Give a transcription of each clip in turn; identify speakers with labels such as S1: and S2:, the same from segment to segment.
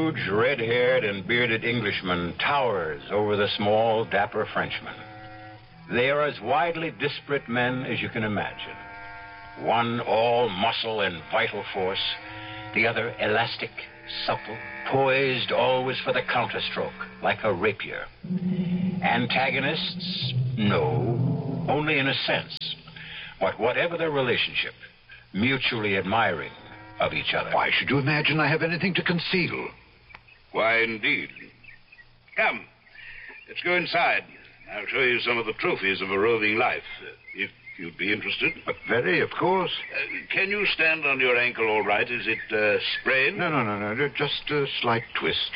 S1: huge, red-haired and bearded Englishman towers over the small, dapper Frenchman. They are as widely disparate men as you can imagine. One all muscle and vital force, the other elastic, supple, poised always for the counterstroke, like a rapier. Antagonists? No, only in a sense. But whatever their relationship, mutually admiring of each other.
S2: Why should you imagine I have anything to conceal?
S3: Why, indeed. Come, let's go inside. I'll show you some of the trophies of a roving life, if you'd be interested.
S2: But very, of course.
S3: Can you stand on your ankle all right? Is it sprained?
S2: No. Just a slight twist.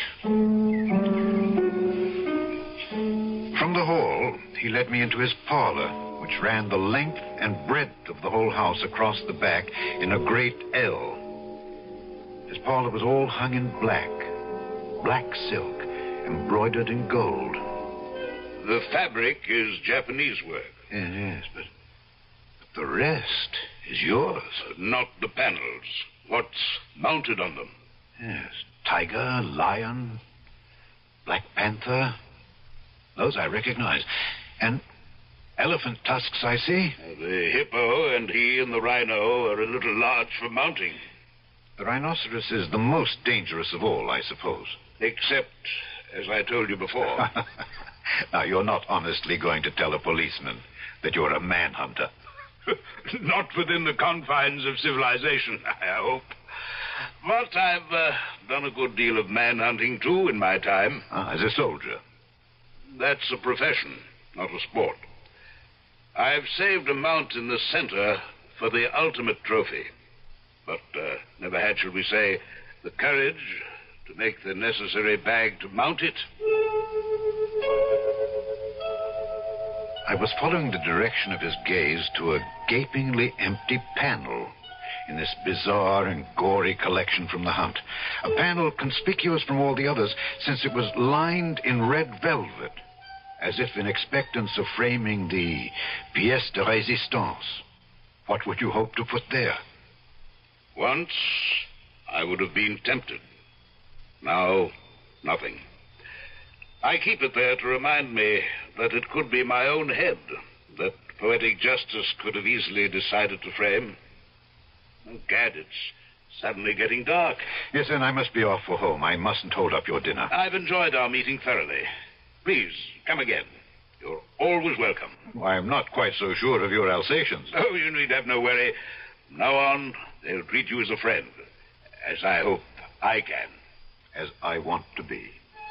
S2: From the hall, he led me into his parlor, which ran the length and breadth of the whole house across the back in a great L. His parlor was all hung in black silk, embroidered in gold.
S3: The fabric is Japanese work.
S2: Yes, but the rest is yours.
S3: Not the panels. What's mounted on them?
S2: Yes, tiger, lion, black panther. Those I recognize. And elephant tusks, I see.
S3: The hippo and he and the rhino are a little large for mounting.
S2: The rhinoceros is the most dangerous of all, I suppose.
S3: Except, as I told you before.
S2: Now, you're not honestly going to tell a policeman that you're a manhunter.
S3: Not within the confines of civilization, I hope. But I've done a good deal of manhunting, too, in my time.
S2: As a soldier?
S3: That's a profession, not a sport. I've saved a mount in the center for the ultimate trophy. But never had, shall we say, the courage to make the necessary bag to mount it.
S2: I was following the direction of his gaze to a gapingly empty panel in this bizarre and gory collection from the hunt. A panel conspicuous from all the others since it was lined in red velvet, as if in expectance of framing the pièce de résistance. What would you hope to put there?
S3: Once, I would have been tempted. Now, nothing. I keep it there to remind me that it could be my own head that poetic justice could have easily decided to frame. Oh, gad, it's suddenly getting dark.
S2: Yes, and I must be off for home. I mustn't hold up your dinner.
S3: I've enjoyed our meeting thoroughly. Please, come again. You're always welcome.
S2: I'm not quite so sure of your Alsatians.
S3: Oh, you need have no worry. From now on, they'll treat you as a friend, as I hope I can.
S2: As I want to be.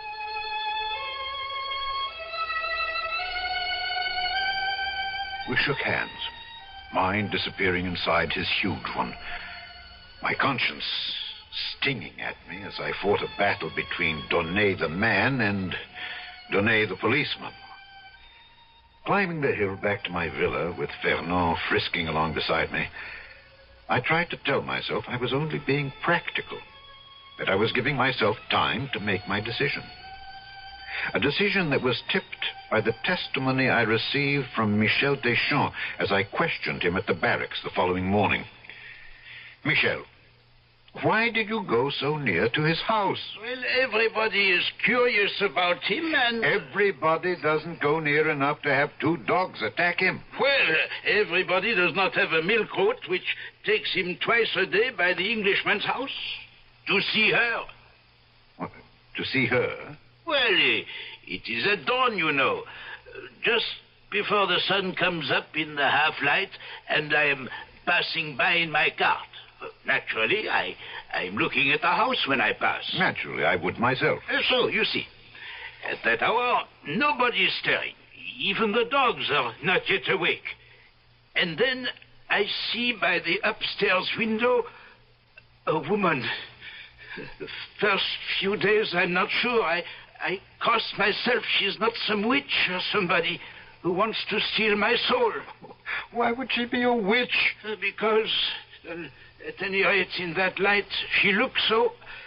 S2: We shook hands, mine disappearing inside his huge one. My conscience stinging at me as I fought a battle between Donnet the man and Donnet the policeman. Climbing the hill back to my villa with Fernand frisking along beside me, I tried to tell myself I was only being practical, that I was giving myself time to make my decision. A decision that was tipped by the testimony I received from Michel Deschamps as I questioned him at the barracks the following morning. Michel, why did you go so near to his house?
S4: Well, everybody is curious about him and...
S2: Everybody doesn't go near enough to have two dogs attack him.
S4: Well, everybody does not have a milk goat which takes him twice a day by the Englishman's house to see her.
S2: What, to see her?
S4: Well, it is at dawn, you know. Just before the sun comes up in the half-light and I am passing by in my cart. Naturally, I'm looking at the house when I pass.
S2: Naturally, I would myself.
S4: So, you see, at that hour, nobody is stirring. Even the dogs are not yet awake. And then I see by the upstairs window a woman. The first few days, I'm not sure. I crossed myself. She's not some witch or somebody who wants to steal my soul.
S2: Why would she be a witch?
S4: Because... at any rate, in that light, she looked so...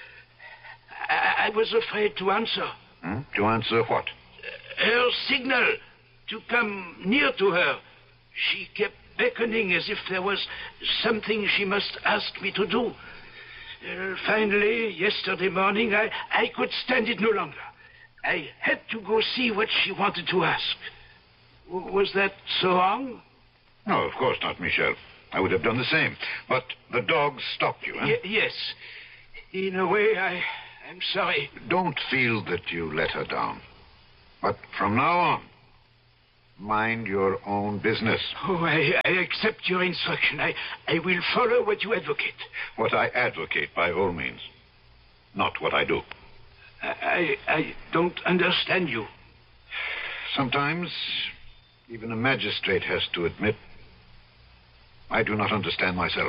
S4: I was afraid to answer.
S2: To answer what?
S4: Her signal to come near to her. She kept beckoning as if there was something she must ask me to do. Finally, yesterday morning, I could stand it no longer. I had to go see what she wanted to ask. Was that so wrong?
S2: No, of course not, Michel. I would have done the same. But the dogs stopped you, huh?
S4: Yes. In a way, I'm sorry.
S2: Don't feel that you let her down. But from now on, mind your own business.
S4: Oh, I accept your instruction. I will follow what you advocate.
S2: What I advocate, by all means. Not what I do.
S4: I don't understand you.
S2: Sometimes, even a magistrate has to admit, I do not understand myself.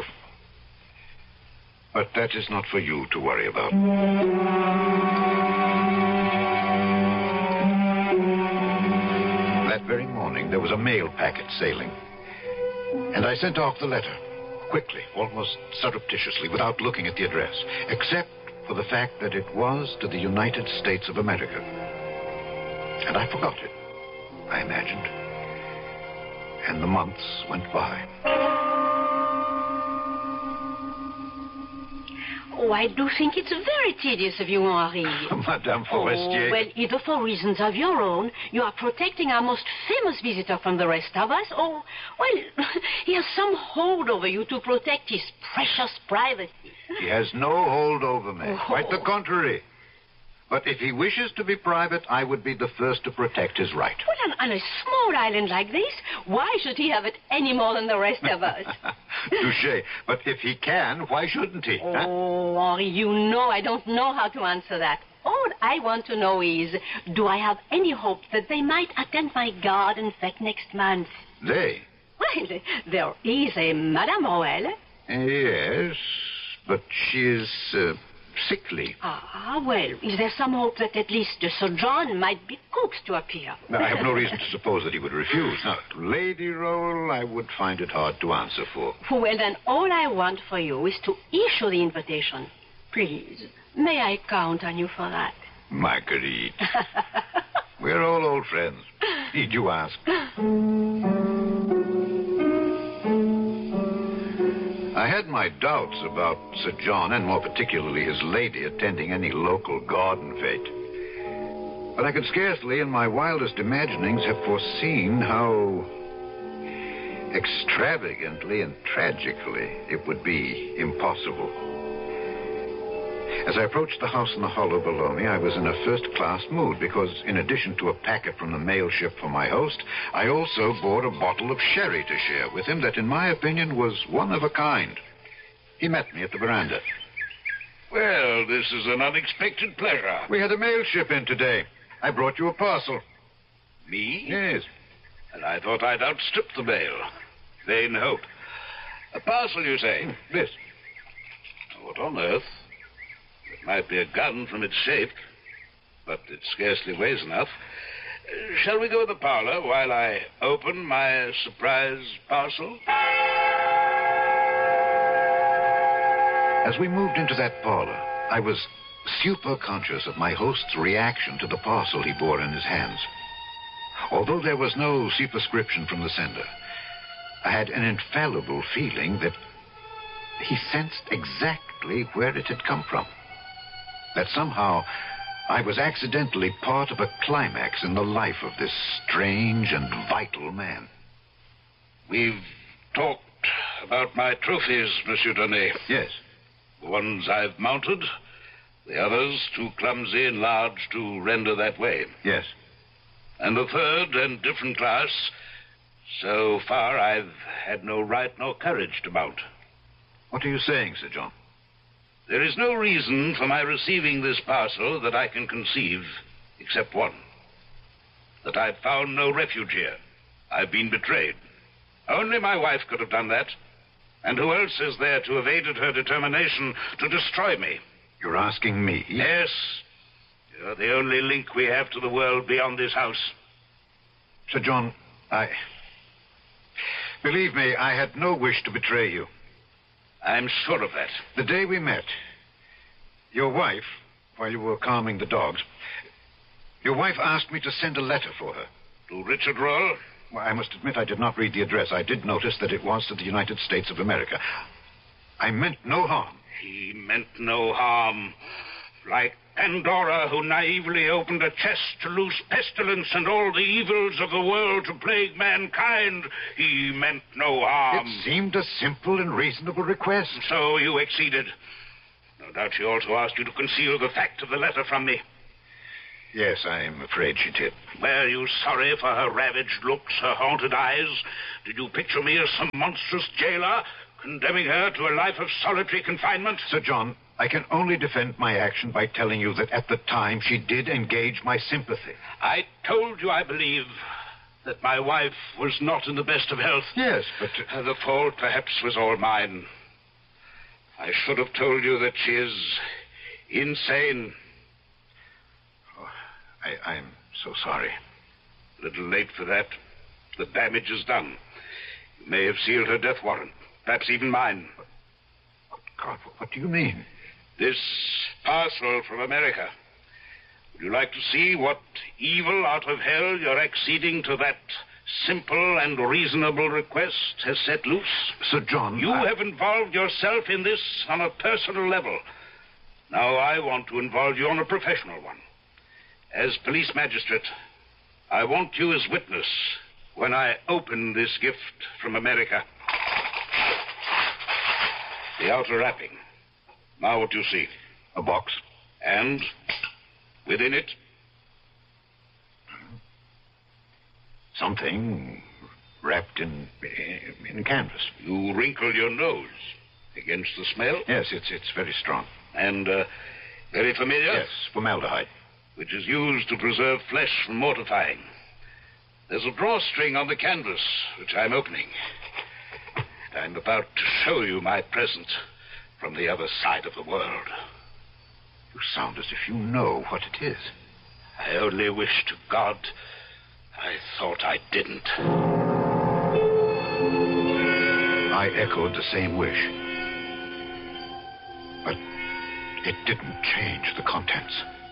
S2: But that is not for you to worry about. That very morning, there was a mail packet sailing. And I sent off the letter, quickly, almost surreptitiously, without looking at the address, except for the fact that it was to the United States of America. And I forgot it, I imagined. And the months went by.
S5: Oh, I do think it's very tedious of you, Henri.
S2: Madame Forestier.
S5: Oh, well, either for reasons of your own, you are protecting our most famous visitor from the rest of us, or, well, he has some hold over you to protect his precious privacy.
S2: He has no hold over me.
S5: Oh.
S2: Quite the contrary. But if he wishes to be private, I would be the first to protect his right.
S5: Well, on a small island like this, why should he have it any more than the rest of us?
S2: Touché. But if he can, why shouldn't he?
S5: Oh, Henri, you know I don't know how to answer that. All I want to know is, do I have any hope that they might attend my garden fete next month?
S2: They?
S5: Well, there is a Madame Roel.
S2: Yes, but she is sickly.
S5: Ah, well, is there some hope that at least Sir John might be coaxed to appear?
S2: I have no reason to suppose that he would refuse. Now, Lady Roll, I would find it hard to answer for.
S5: Well, then all I want for you is to issue the invitation. Please, may I count on you for that?
S2: Marguerite. We're all old friends. Need you ask? I had my doubts about Sir John, and more particularly his lady, attending any local garden fete. But I could scarcely, in my wildest imaginings, have foreseen how extravagantly and tragically it would be impossible. As I approached the house in the hollow below me, I was in a first-class mood because, in addition to a packet from the mail ship for my host, I also bought a bottle of sherry to share with him that, in my opinion, was one of a kind. He met me at the veranda.
S3: Well, this is an unexpected pleasure.
S2: We had a mail ship in today. I brought you a parcel.
S3: Me?
S2: Yes.
S3: And I thought I'd outstrip the mail. Vain hope. A parcel, you say?
S2: This.
S3: What on earth? It might be a gun from its shape, but it scarcely weighs enough. Shall we go to the parlor while I open my surprise parcel?
S2: As we moved into that parlor, I was super conscious of my host's reaction to the parcel he bore in his hands. Although there was no superscription from the sender, I had an infallible feeling that he sensed exactly where it had come from. That somehow I was accidentally part of a climax in the life of this strange and vital man.
S3: We've talked about my trophies, Monsieur Donnet.
S2: Yes.
S3: The ones I've mounted, the others too clumsy and large to render that way.
S2: Yes.
S3: And the third and different class, so far I've had no right nor courage to mount.
S2: What are you saying, Sir John?
S3: There is no reason for my receiving this parcel that I can conceive, except one. That I've found no refuge here. I've been betrayed. Only my wife could have done that. And who else is there to have aided her determination to destroy me?
S2: You're asking me?
S3: Yes. You're the only link we have to the world beyond this house.
S2: Sir John, believe me, I had no wish to betray you.
S3: I'm sure of that.
S2: The day we met, your wife, while you were calming the dogs, your wife asked me to send a letter for her.
S3: To Richard Roll?
S2: Well, I must admit I did not read the address. I did notice that it was to the United States of America. I meant no harm.
S3: He meant no harm. Like Pandora, who naively opened a chest to loose pestilence and all the evils of the world to plague mankind, he meant no harm.
S2: It seemed a simple and reasonable request.
S3: So you acceded. No doubt she also asked you to conceal the fact of the letter from me.
S2: Yes, I'm afraid she did.
S3: Were you sorry for her ravaged looks, her haunted eyes? Did you picture me as some monstrous jailer, condemning her to a life of solitary confinement?
S2: Sir John, I can only defend my action by telling you that at the time she did engage my sympathy.
S3: I told you, I believe, that my wife was not in the best of health.
S2: Yes, but...
S3: The fault perhaps was all mine. I should have told you that she is insane.
S2: Oh, I'm so sorry.
S3: A little late for that. The damage is done. You may have sealed her death warrant, perhaps even mine.
S2: God, what do you mean?
S3: This parcel from America. Would you like to see what evil out of hell your acceding to that simple and reasonable request has set loose?
S2: Sir John,
S3: You have involved yourself in this on a personal level. Now I want to involve you on a professional one. As police magistrate, I want you as witness when I open this gift from America. The outer wrapping. Now what do you see?
S2: A box.
S3: And within it?
S2: Something wrapped in canvas.
S3: You wrinkle your nose against the smell?
S2: Yes, it's very strong.
S3: And very familiar?
S2: Yes, formaldehyde.
S3: Which is used to preserve flesh from mortifying. There's a drawstring on the canvas, which I'm opening. I'm about to show you my present from the other side of the world.
S2: You sound as if you know what it is.
S3: I only wish to God I thought I didn't.
S2: I echoed the same wish. But it didn't change the contents.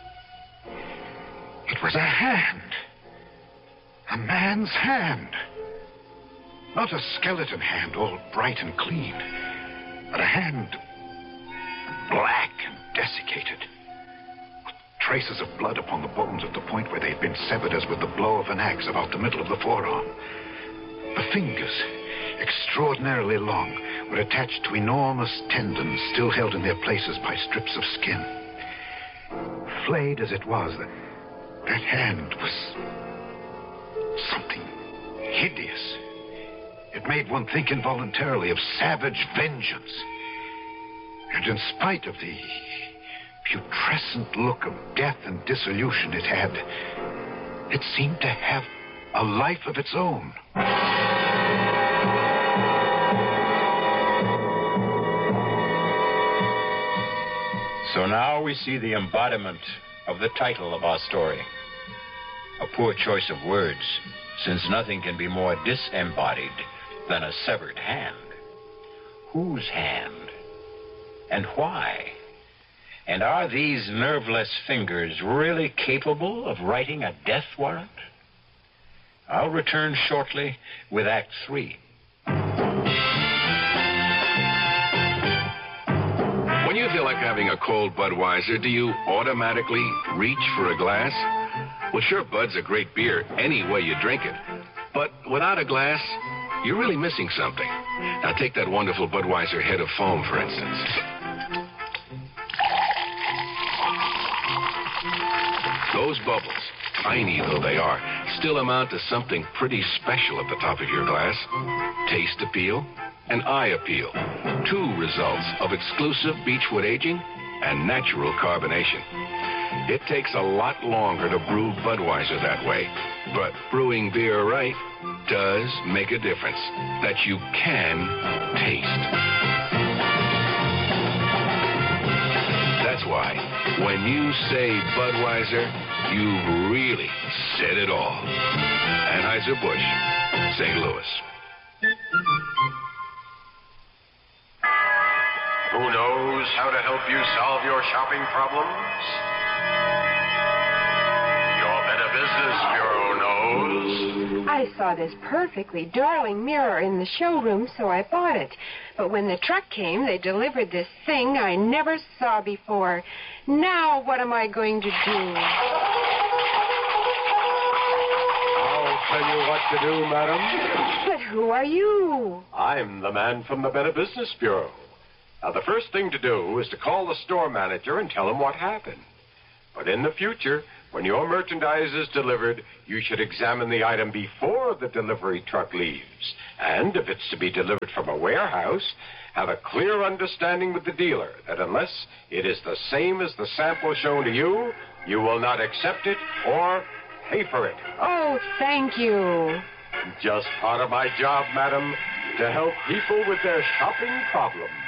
S2: It was a hand. A man's hand. Not a skeleton hand, all bright and clean, but a hand black and desiccated, with traces of blood upon the bones at the point where they had been severed as with the blow of an axe about the middle of the forearm. The fingers, extraordinarily long, were attached to enormous tendons still held in their places by strips of skin. Flayed as it was, that hand was something hideous. It made one think involuntarily of savage vengeance. And in spite of the putrescent look of death and dissolution it had, it seemed to have a life of its own.
S1: So now we see the embodiment of the title of our story. A poor choice of words, since nothing can be more disembodied than a severed hand. Whose hand? And why? And are these nerveless fingers really capable of writing a death warrant? I'll return shortly with Act 3.
S6: When you feel like having a cold Budweiser, do you automatically reach for a glass? Well, sure, Bud's a great beer any way you drink it. But without a glass, you're really missing something. Now, take that wonderful Budweiser head of foam, for instance. Those bubbles, tiny though they are, still amount to something pretty special at the top of your glass. Taste appeal and eye appeal. Two results of exclusive beechwood aging and natural carbonation. It takes a lot longer to brew Budweiser that way, but brewing beer right does make a difference that you can taste. That's why when you say Budweiser, you've really said it all. Anheuser-Busch, St. Louis.
S7: Who knows how to help you solve your shopping problems? Your Better Business Bureau knows.
S8: I saw this perfectly darling mirror in the showroom, so I bought it. But when the truck came, they delivered this thing I never saw before. Now what am I going to do?
S9: I'll tell you what to do, madam.
S8: But who are you?
S9: I'm the man from the Better Business Bureau. Now, the first thing to do is to call the store manager and tell him what happened. But in the future, when your merchandise is delivered, you should examine the item before the delivery truck leaves. And if it's to be delivered from a warehouse, have a clear understanding with the dealer that unless it is the same as the sample shown to you, you will not accept it or pay for it.
S8: Oh, thank you.
S9: Just part of my job, madam, to help people with their shopping problems.